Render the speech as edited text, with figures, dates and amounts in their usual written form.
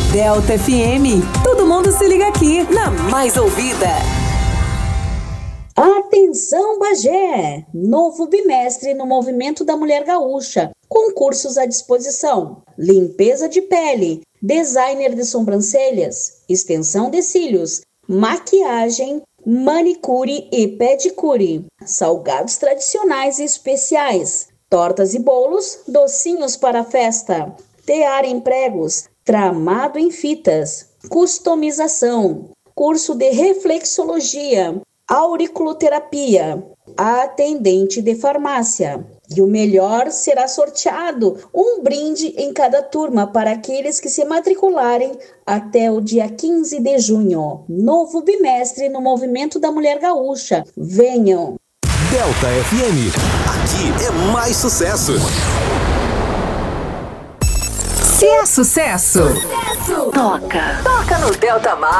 Delta FM. Todo mundo se liga aqui na mais ouvida. Atenção, Bagé! Novo bimestre no Movimento da Mulher Gaúcha. Concursos à disposição: limpeza de pele, designer de sobrancelhas, extensão de cílios, maquiagem, manicure e pedicure, salgados tradicionais e especiais, tortas e bolos, docinhos para festa, tear em pregos, tramado em fitas, customização, curso de reflexologia, auriculoterapia, atendente de farmácia. E o melhor, será sorteado um brinde em cada turma para aqueles que se matricularem até o dia 15 de junho. Novo bimestre no Movimento da Mulher Gaúcha. Venham! Delta FM. Aqui é mais sucesso. Se é sucesso, toca no Delta Mais.